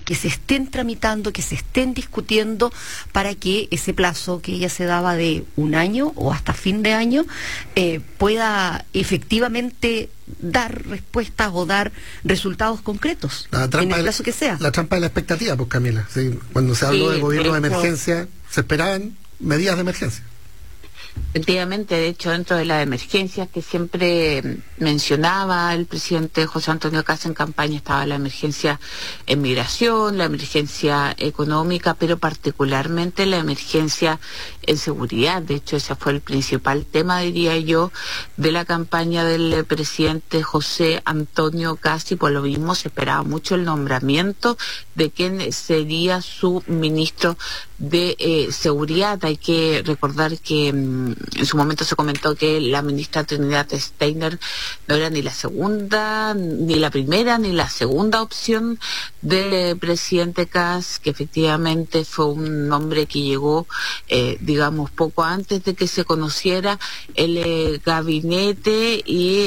que se estén tramitando, que se estén discutiendo para que ese plazo que ella se daba de un año o hasta fin de año pueda efectivamente dar respuestas o dar resultados concretos en el plazo que sea. La trampa de la expectativa, pues, Camila. ¿Sí? Cuando se habló de gobierno de emergencia, se esperaban medidas de emergencia. Efectivamente, de hecho, dentro de las emergencias que siempre mencionaba el presidente José Antonio Kast en campaña, estaba la emergencia en migración, la emergencia económica, pero particularmente la emergencia en seguridad. De hecho, ese fue el principal tema, diría yo, de la campaña del presidente José Antonio Kast, y por lo mismo se esperaba mucho el nombramiento de quien sería su ministro de seguridad. Hay que recordar que en su momento se comentó que la ministra Trinidad Steiner no era ni la segunda, ni la primera, ni la segunda opción del presidente Kast, que efectivamente fue un nombre que llegó, digamos, poco antes de que se conociera el gabinete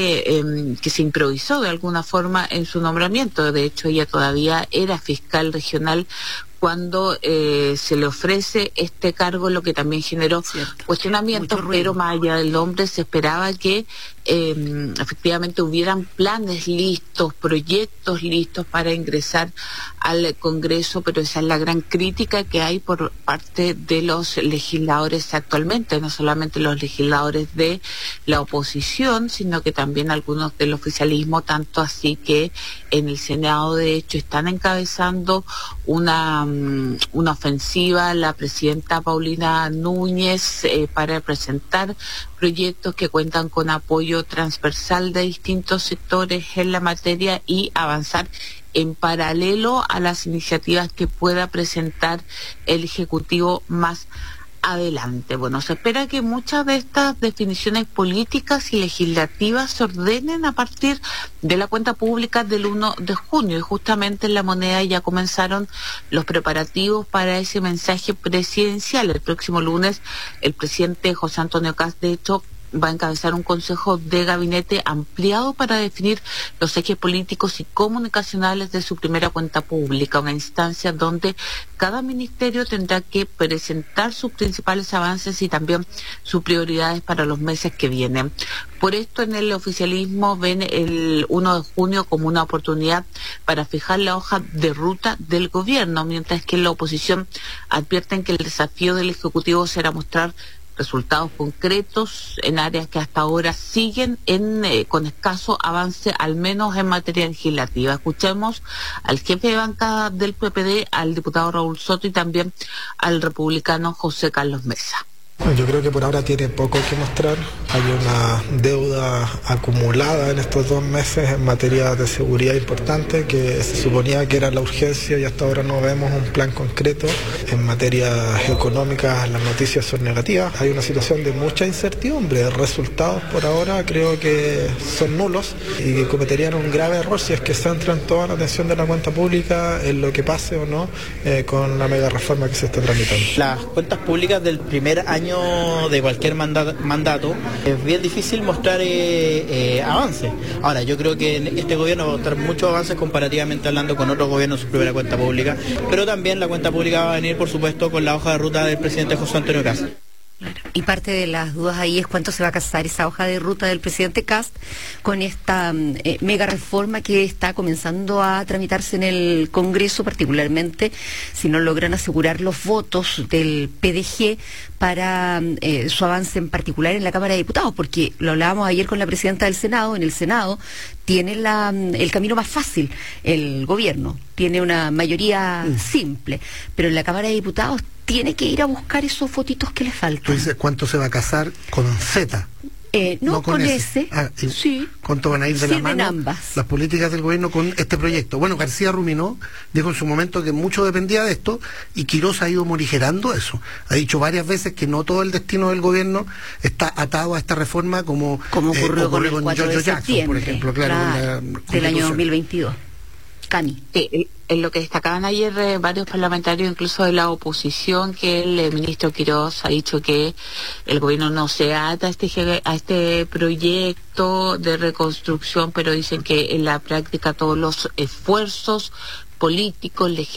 y que se improvisó de alguna forma en su nombramiento. De hecho, ella todavía era fiscal regional cuando se le ofrece este cargo, lo que también generó cuestionamientos, pero más allá del nombre se esperaba que efectivamente hubieran planes listos, proyectos listos para ingresar al Congreso, pero esa es la gran crítica que hay por parte de los legisladores actualmente, no solamente los legisladores de la oposición, sino que también algunos del oficialismo, tanto así que en el Senado de hecho están encabezando una ofensiva la presidenta Paulina Núñez para presentar proyectos que cuentan con apoyo transversal de distintos sectores en la materia y avanzar en paralelo a las iniciativas que pueda presentar el Ejecutivo más adelante. Bueno, se espera que muchas de estas definiciones políticas y legislativas se ordenen a partir de la cuenta pública del 1 de junio y justamente en La Moneda ya comenzaron los preparativos para ese mensaje presidencial. El próximo lunes el presidente José Antonio Kast, de hecho, va a encabezar un consejo de gabinete ampliado para definir los ejes políticos y comunicacionales de su primera cuenta pública, una instancia donde cada ministerio tendrá que presentar sus principales avances y también sus prioridades para los meses que vienen. Por esto en el oficialismo ven el 1 de junio como una oportunidad para fijar la hoja de ruta del gobierno, mientras que en la oposición advierten que el desafío del Ejecutivo será mostrar resultados concretos en áreas que hasta ahora siguen con escaso avance, al menos en materia legislativa. Escuchemos al jefe de bancada del PPD, al diputado Raúl Soto, y también al republicano José Carlos Mesa. Yo creo que por ahora tiene poco que mostrar. Hay una deuda acumulada en estos 2 meses en materia de seguridad importante que se suponía que era la urgencia y hasta ahora no vemos un plan concreto. En materia económica las noticias son negativas. Hay una situación de mucha incertidumbre. Resultados por ahora creo que son nulos y que cometerían un grave error si es que centran toda la atención de la cuenta pública en lo que pase o no con la mega reforma que se está tramitando. Las cuentas públicas del primer año de cualquier mandato es bien difícil mostrar avances. Ahora, yo creo que en este gobierno va a mostrar muchos avances comparativamente hablando con otros gobiernos en su primera cuenta pública, pero también la cuenta pública va a venir, por supuesto, con la hoja de ruta del presidente José Antonio Kast. Claro. Y parte de las dudas ahí es cuánto se va a casar esa hoja de ruta del presidente Kast con esta mega reforma que está comenzando a tramitarse en el Congreso, particularmente si no logran asegurar los votos del PDG para su avance en particular en la Cámara de Diputados, porque lo hablábamos ayer con la presidenta del Senado. En el Senado tiene el camino más fácil el gobierno, tiene una mayoría simple, pero en la Cámara de Diputados tiene que ir a buscar esos votitos que le faltan. Tú dices cuánto se va a casar con Z. No con ese. Sí. ¿Cuánto van a ir de la mano ambas las políticas del gobierno con este proyecto? Bueno, García Ruminó dijo en su momento que mucho dependía de esto y Quirós ha ido morigerando eso. Ha dicho varias veces que no todo el destino del gobierno está atado a esta reforma como ocurrió con el 4 de Jackson, por ejemplo, claro, del año 2022. Cami. En lo que destacaban ayer varios parlamentarios, incluso de la oposición, que el ministro Quirós ha dicho que el gobierno no se ata a este proyecto de reconstrucción, pero dicen que en la práctica todos los esfuerzos políticos,